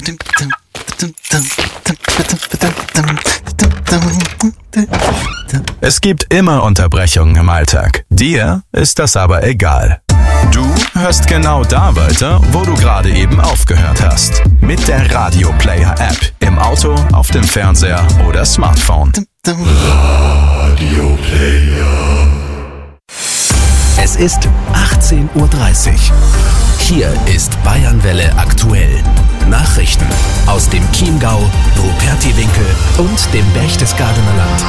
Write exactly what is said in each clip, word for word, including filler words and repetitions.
Es gibt immer Unterbrechungen im Alltag. Dir ist das aber egal. Du hörst genau da weiter, wo du gerade eben aufgehört hast. Mit der Radio Player App. Im Auto, auf dem Fernseher oder Smartphone. Radio Player. Es ist achtzehn Uhr dreißig. Hier ist Bayernwelle aktuell. Nachrichten aus dem Chiemgau, Rupertiwinkel und dem Berchtesgadener Land.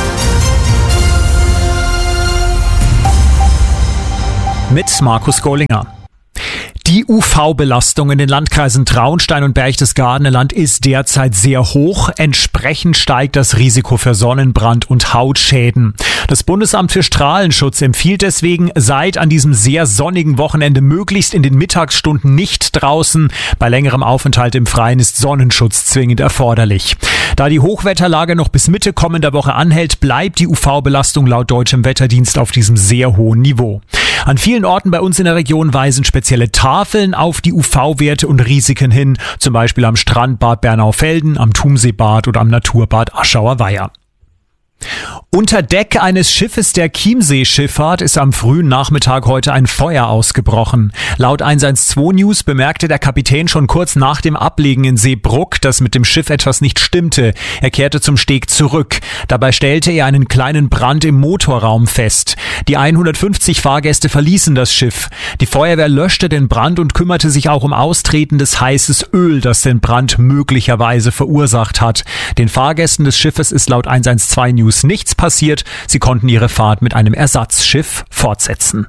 Mit Markus Gollinger. Die U V-Belastung in den Landkreisen Traunstein und Berchtesgadener Land ist derzeit sehr hoch. Entsprechend steigt das Risiko für Sonnenbrand und Hautschäden. Das Bundesamt für Strahlenschutz empfiehlt deswegen, seid an diesem sehr sonnigen Wochenende möglichst in den Mittagsstunden nicht draußen. Bei längerem Aufenthalt im Freien ist Sonnenschutz zwingend erforderlich. Da die Hochwetterlage noch bis Mitte kommender Woche anhält, bleibt die U V-Belastung laut Deutschem Wetterdienst auf diesem sehr hohen Niveau. An vielen Orten bei uns in der Region weisen spezielle Tafeln auf die U V-Werte und Risiken hin, zum Beispiel am Strandbad Bernaufelden, am Thumseebad oder am Naturbad Aschauer Weiher. Unter Deck eines Schiffes der Chiemsee-Schifffahrt ist am frühen Nachmittag heute ein Feuer ausgebrochen. Laut eins eins zwei News bemerkte der Kapitän schon kurz nach dem Ablegen in Seebruck, dass mit dem Schiff etwas nicht stimmte. Er kehrte zum Steg zurück. Dabei stellte er einen kleinen Brand im Motorraum fest. Die hundertfünfzig Fahrgäste verließen das Schiff. Die Feuerwehr löschte den Brand und kümmerte sich auch um austretendes heißes Öl, das den Brand möglicherweise verursacht hat. Den Fahrgästen des Schiffes ist laut eins eins zwei News nichts passiert. Sie konnten ihre Fahrt mit einem Ersatzschiff fortsetzen.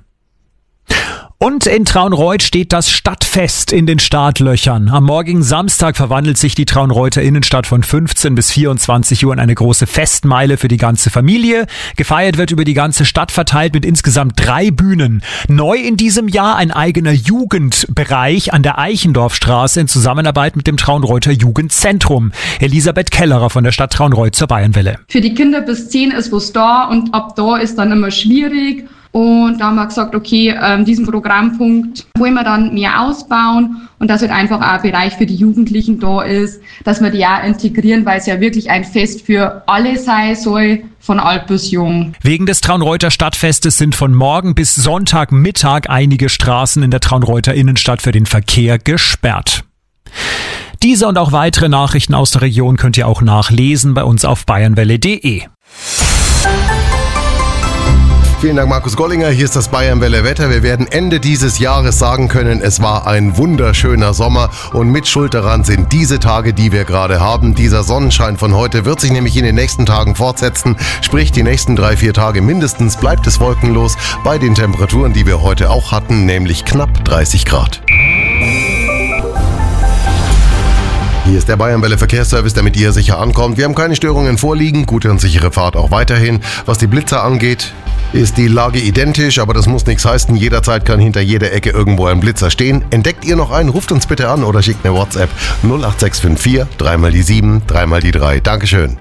Und in Traunreut steht das Stadtfest in den Startlöchern. Am morgigen Samstag verwandelt sich die Traunreuter Innenstadt von fünfzehn bis vierundzwanzig Uhr in eine große Festmeile für die ganze Familie. Gefeiert wird über die ganze Stadt verteilt mit insgesamt drei Bühnen. Neu in diesem Jahr ein eigener Jugendbereich an der Eichendorfstraße in Zusammenarbeit mit dem Traunreuter Jugendzentrum. Elisabeth Kellerer von der Stadt Traunreut zur Bayernwelle. Für die Kinder bis zehn ist was da und ab da ist dann immer schwierig. Und da haben wir gesagt, okay, ähm, diesen Programmpunkt wollen wir dann mehr ausbauen und dass halt einfach auch ein Bereich für die Jugendlichen da ist, dass wir die auch integrieren, weil es ja wirklich ein Fest für alle sein soll, von alt bis jung. Wegen des Traunreuter Stadtfestes sind von morgen bis Sonntagmittag einige Straßen in der Traunreuter Innenstadt für den Verkehr gesperrt. Diese und auch weitere Nachrichten aus der Region könnt ihr auch nachlesen bei uns auf bayernwelle punkt de. Vielen Dank, Markus Gollinger. Hier ist das Bayernwelle Wetter. Wir werden Ende dieses Jahres sagen können, es war ein wunderschöner Sommer und mit Schuld daran sind diese Tage, die wir gerade haben. Dieser Sonnenschein von heute wird sich nämlich in den nächsten Tagen fortsetzen. Sprich, die nächsten drei, vier Tage mindestens bleibt es wolkenlos bei den Temperaturen, die wir heute auch hatten, nämlich knapp dreißig Grad. Hier ist der Bayernwelle Verkehrsservice, damit ihr sicher ankommt. Wir haben keine Störungen vorliegen, gute und sichere Fahrt auch weiterhin. Was die Blitzer angeht, ist die Lage identisch, aber das muss nichts heißen. Jederzeit kann hinter jeder Ecke irgendwo ein Blitzer stehen. Entdeckt ihr noch einen, ruft uns bitte an oder schickt eine WhatsApp null acht sechs fünf vier, dreimal die sieben, dreimal die drei. Dankeschön.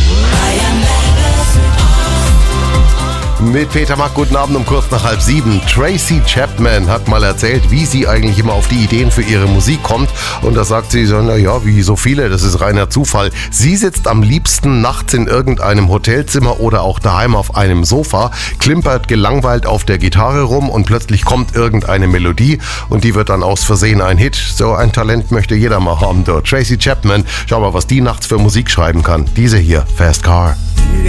Mit Peter Mack, guten Abend um kurz nach halb sieben. Tracy Chapman hat mal erzählt, wie sie eigentlich immer auf die Ideen für ihre Musik kommt. Und da sagt sie so, naja, wie so viele, das ist reiner Zufall. Sie sitzt am liebsten nachts in irgendeinem Hotelzimmer oder auch daheim auf einem Sofa, klimpert gelangweilt auf der Gitarre rum und plötzlich kommt irgendeine Melodie und die wird dann aus Versehen ein Hit. So ein Talent möchte jeder mal haben dort. Tracy Chapman, schau mal, was die nachts für Musik schreiben kann. Diese hier, Fast Car.